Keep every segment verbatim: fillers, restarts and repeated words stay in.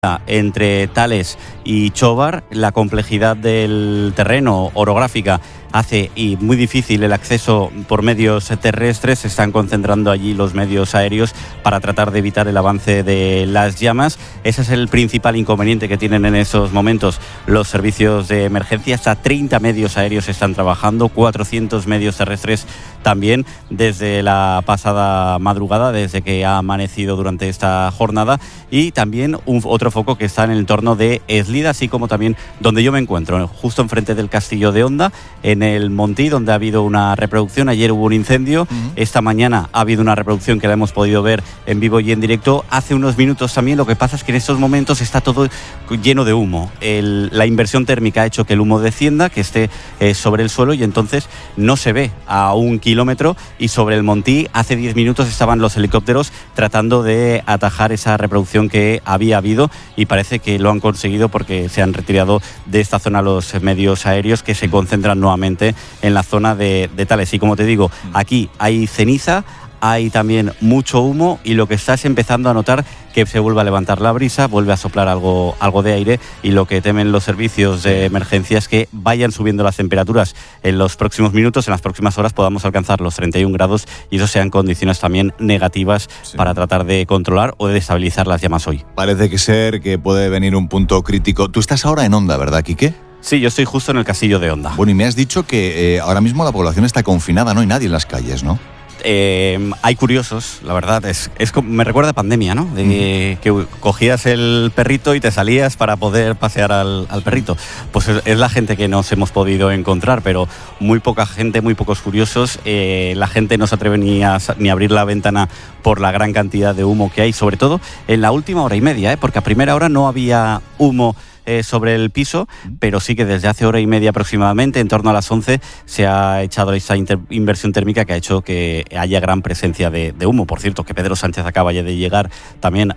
entre Tales y Chobar. La complejidad del terreno orográfica hace y muy difícil el acceso por medios terrestres. Se están concentrando allí los medios aéreos para tratar de evitar el avance de las llamas. Ese es el principal inconveniente que tienen en esos momentos los servicios de emergencia. Hasta treinta medios aéreos están trabajando, cuatrocientos medios terrestres también desde la pasada madrugada, desde que ha amanecido durante esta jornada, y también un, otro foco que está en el entorno de Eslida, así como también donde yo me encuentro, justo enfrente del Castillo de Onda, en el Montí, donde ha habido una reproducción. Ayer hubo un incendio, uh-huh. Esta mañana ha habido una reproducción que la hemos podido ver en vivo y en directo. Hace unos minutos también. Lo que pasa es que en estos momentos está todo lleno de humo. El, la inversión térmica ha hecho que el humo descienda, que esté eh, sobre el suelo, y entonces no se ve a un kilómetro. Y sobre el Montí, hace diez minutos estaban los helicópteros tratando de atajar esa reproducción que había habido, y parece que lo han conseguido porque se han retirado de esta zona los medios aéreos, que se concentran nuevamente en la zona de, de Tales. Y como te digo, aquí hay ceniza, hay también mucho humo, y lo que estás empezando a notar que se vuelve a levantar la brisa, vuelve a soplar algo, algo de aire, y lo que temen los servicios de emergencia es que vayan subiendo las temperaturas en los próximos minutos, en las próximas horas podamos alcanzar los treinta y un grados, y eso sean condiciones también negativas, sí, para tratar de controlar o de estabilizar las llamas hoy. Parece que ser que puede venir un punto crítico. Tú estás ahora en Onda, ¿verdad, Quique? Sí, yo estoy justo en el Castillo de Onda. Bueno, y me has dicho que eh, ahora mismo la población está confinada, no hay nadie en las calles, ¿no? Eh, hay curiosos, la verdad, es, es me recuerda a pandemia, ¿no? De uh-huh. que cogías el perrito y te salías para poder pasear al, al perrito. Pues es, es la gente que nos hemos podido encontrar, pero muy poca gente, muy pocos curiosos. Eh, la gente no se atreve ni a, ni a abrir la ventana por la gran cantidad de humo que hay, sobre todo en la última hora y media, ¿eh? Porque a primera hora no había humo Eh, sobre el piso, pero sí que desde hace hora y media aproximadamente, en torno a las once, se ha echado esa inter- inversión térmica que ha hecho que haya gran presencia de, de humo. Por cierto, que Pedro Sánchez acaba ya de llegar también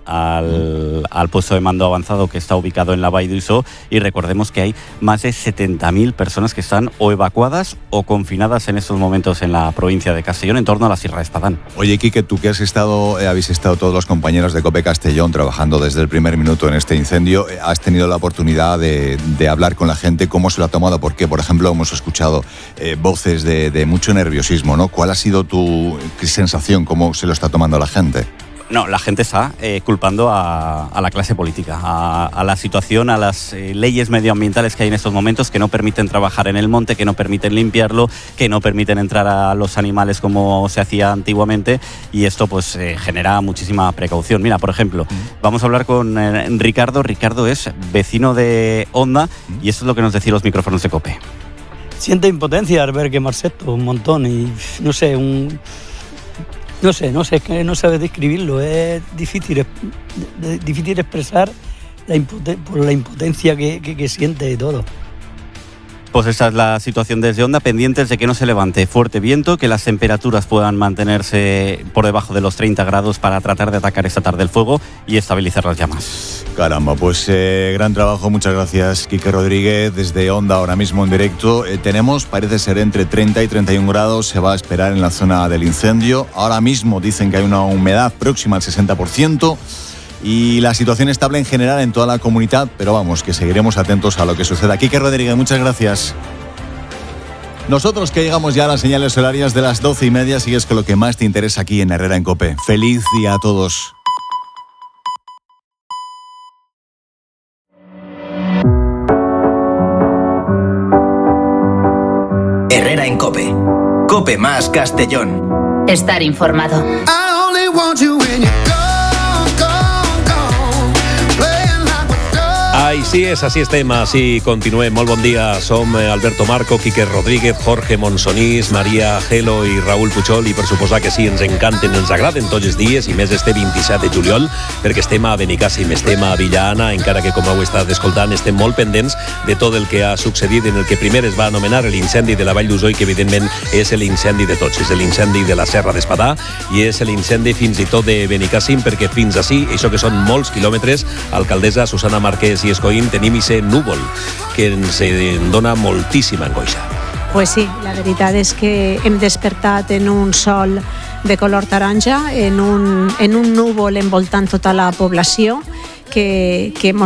al, al puesto de mando avanzado que está ubicado en la Vall d'Uixó, y recordemos que hay más de setenta mil personas que están o evacuadas o confinadas en estos momentos en la provincia de Castellón, en torno a la Sierra de Espadán. Oye, Quique, tú que has estado, eh, habéis estado todos los compañeros de COPE Castellón trabajando desde el primer minuto en este incendio, eh, has tenido la oportunidad De, de hablar con la gente, cómo se lo ha tomado, porque, por ejemplo, hemos escuchado eh, voces de, de mucho nerviosismo, ¿no? ¿Cuál ha sido tu sensación? ¿Cómo se lo está tomando la gente? No, la gente está eh, culpando a, a la clase política, a, a la situación, a las eh, leyes medioambientales que hay en estos momentos, que no permiten trabajar en el monte, que no permiten limpiarlo, que no permiten entrar a los animales como se hacía antiguamente, y esto pues eh, genera muchísima precaución. Mira, por ejemplo, mm. vamos a hablar con eh, Ricardo. Ricardo es vecino de Onda, mm. y esto es lo que nos decían los micrófonos de COPE. Siente impotencia al ver quemarse esto un montón, y no sé, un... No sé, no sé, es que no sabes describirlo, es difícil, es difícil expresar la impoten- por la impotencia que, que, que siente y todo. Pues esa es la situación desde Onda, pendientes de que no se levante fuerte viento, que las temperaturas puedan mantenerse por debajo de los treinta grados para tratar de atacar esta tarde el fuego y estabilizar las llamas. Caramba, pues eh, gran trabajo, muchas gracias, Quique Rodríguez, desde Onda, ahora mismo en directo. Eh, tenemos, parece ser, entre treinta y treinta y un grados, se va a esperar en la zona del incendio. Ahora mismo dicen que hay una humedad próxima al sesenta por ciento. Y la situación estable en general en toda la comunidad, pero vamos, que seguiremos atentos a lo que suceda. Quique Rodríguez, muchas gracias. Nosotros que llegamos ya a las señales horarias de las doce y media, sigues con lo que más te interesa aquí en Herrera en COPE. Feliz día a todos. Herrera en COPE. COPE más Castellón. Estar informado. I only want you when you go. Així és, així estem, així continuem. Molt bon dia, som Alberto Marco, Quique Rodríguez, Jorge Monsonís, Maria Gelo i Raúl Puchol, i per suposar que sí, ens encanten, ens agraden tots els dies, i més este vint-i-set de juliol, perquè estem a Benicàssim, estem a Villaana, encara que, com heu estat escoltant, estem molt pendents de tot el que ha succeït en el que primer es va anomenar l'incendi de la Vall d'Uixó, i que evidentment és l'incendi de tots, és l'incendi de la Serra d'Espadà, i és l'incendi fins i tot de Benicàssim, perquè fins ací, això que són molts quilòmetres, alcaldessa Susana Marquès i Escoín, tenim ese núvol que ens dona moltíssima angoixa. Pues sí, la veritat és que hem despertat en un sol de color taronja, en un, en un núvol envoltant tota la població, que, que